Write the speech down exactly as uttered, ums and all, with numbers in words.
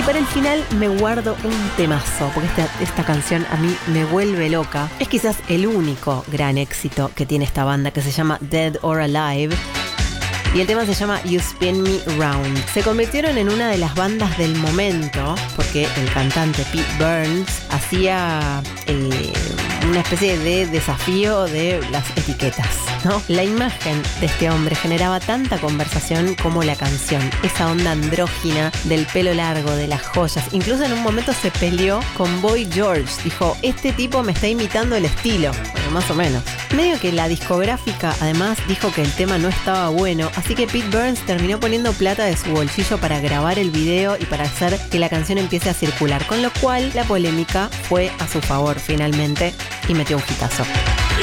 para el final me guardo un temazo, porque esta, esta canción a mí me vuelve loca. Es quizás el único gran éxito que tiene esta banda, que se llama Dead or Alive. Y el tema se llama You Spin Me Round. Se convirtieron en una de las bandas del momento, porque el cantante Pete Burns hacía eh, una especie de desafío de las etiquetas, ¿no? La imagen de este hombre generaba tanta conversación como la canción. Esa onda andrógina del pelo largo, de las joyas. Incluso en un momento se peleó con Boy George. Dijo, este tipo me está imitando el estilo. Bueno, más o menos. Medio que la discográfica además dijo que el tema no estaba bueno, así que Pete Burns terminó poniendo plata de su bolsillo para grabar el video y para hacer que la canción empiece a circular, con lo cual la polémica fue a su favor finalmente y metió un hitazo.